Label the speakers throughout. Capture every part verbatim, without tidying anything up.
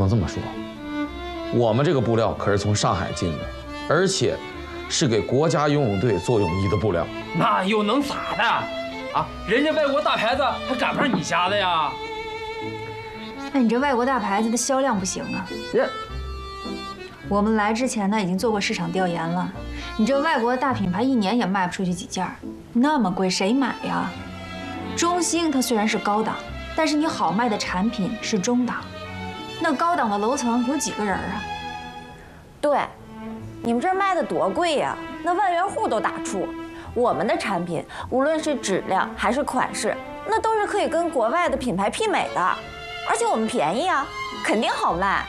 Speaker 1: 能这么说，我们这个布料可是从上海进的，而且是给国家游泳队做泳衣的布料。
Speaker 2: 那又能咋的？啊，人家外国大牌子还赶不上你家的呀？
Speaker 3: 那你这外国大牌子的销量不行啊。
Speaker 2: 人，
Speaker 3: 我们来之前呢已经做过市场调研了，你这外国大品牌一年也卖不出去几件，那么贵谁买呀？中兴它虽然是高档，但是你好卖的产品是中档，那高档的楼层有几个人啊？
Speaker 4: 对，你们这儿卖的多贵呀，那万元户都打怵。我们的产品无论是质量还是款式，那都是可以跟国外的品牌媲美的，而且我们便宜啊，肯定好卖。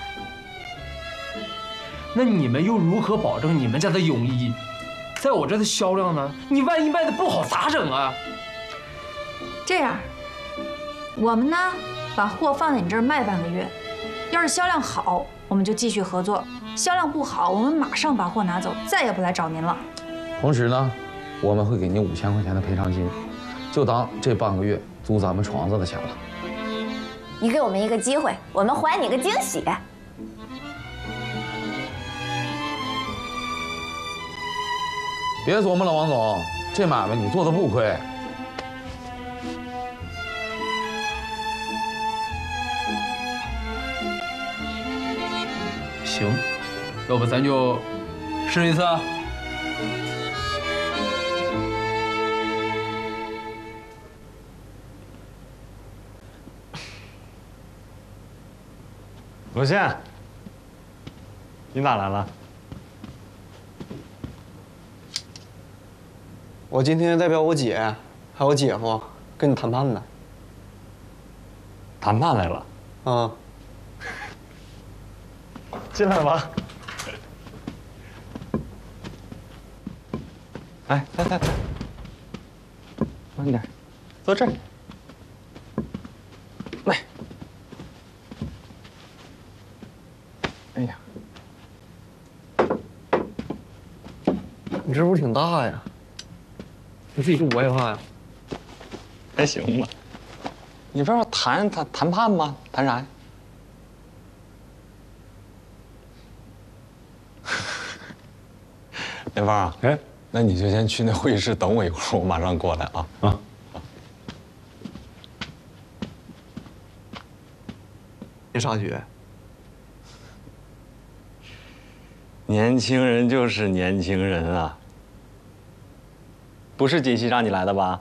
Speaker 2: 那你们又如何保证你们家的泳衣在我这的销量呢？你万一卖的不好咋整啊？
Speaker 3: 这样，我们呢把货放在你这儿卖半个月，要是销量好，我们就继续合作；销量不好，我们马上把货拿走，再也不来找您了。
Speaker 1: 同时呢，我们会给您五千块钱的赔偿金，就当这半个月租咱们床子的钱了。
Speaker 4: 你给我们一个机会，我们还你个惊喜。
Speaker 1: 别琢磨了，王总，这买卖你做的不亏。
Speaker 2: 行，要不咱就试一次。
Speaker 5: 罗宪，你咋来了？
Speaker 6: 我今天代表我姐还有我姐夫跟你谈判呢。
Speaker 5: 谈判来了？
Speaker 6: 啊。
Speaker 5: 进来吧。哎，来来来，慢点，坐这儿。来。哎呀，
Speaker 6: 你这屋挺大呀，你自己住不害怕呀？
Speaker 5: 还行吧。你不是要谈谈谈判吗？谈啥呀？连芳啊，哎，那你就先去那会议室等我一会儿，我马上过来啊。啊。
Speaker 6: 你啥局？
Speaker 5: 年轻人就是年轻人啊。不是锦溪让你来的吧？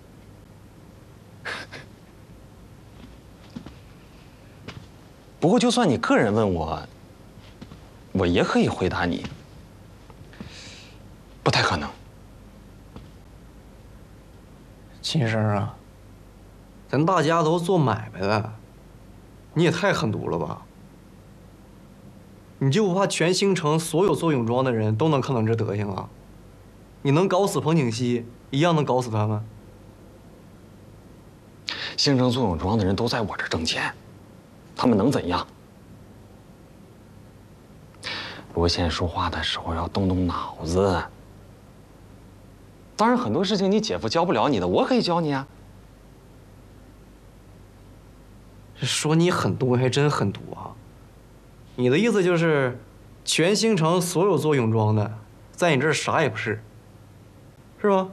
Speaker 5: 不过就算你个人问我，我也可以回答你。不太可能。
Speaker 6: 秦生啊，咱大家都做买卖的，你也太狠毒了吧！你就不怕全兴城所有做泳装的人都能看到你这德行啊？你能搞死彭景熙，一样能搞死他们。
Speaker 5: 兴城做泳装的人都在我这儿挣钱，他们能怎样？罗宪说话的时候要动动脑子。当然，很多事情你姐夫教不了你的，我可以教你啊。
Speaker 6: 这说你狠毒还真狠毒啊！你的意思就是，全兴城所有做泳装的，在你这儿啥也不是，是吧？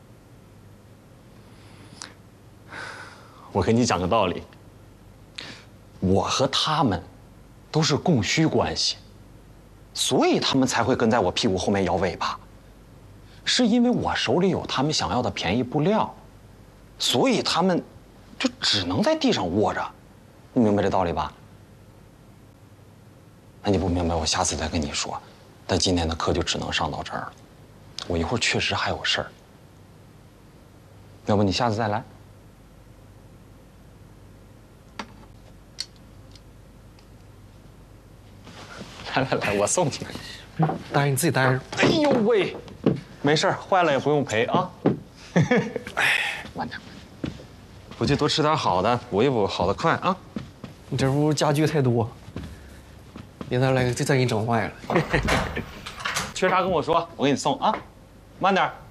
Speaker 5: 我给你讲个道理，我和他们都是供需关系，所以他们才会跟在我屁股后面摇尾巴。是因为我手里有他们想要的便宜布料，所以他们就只能在地上卧着。你明白这道理吧？那你不明白，我下次再跟你说。但今天的课就只能上到这儿了，我一会儿确实还有事儿。要不你下次再来？来来来，我送你。
Speaker 6: 大爷，你自己待着。
Speaker 5: 哎呦喂，没事，坏了也不用赔啊。哎，慢点，回去多吃点好的，补一补，好的快啊。
Speaker 6: 你这屋家具太多，别再来，再再给你整坏了。
Speaker 5: 缺啥跟我说，我给你送啊。慢点。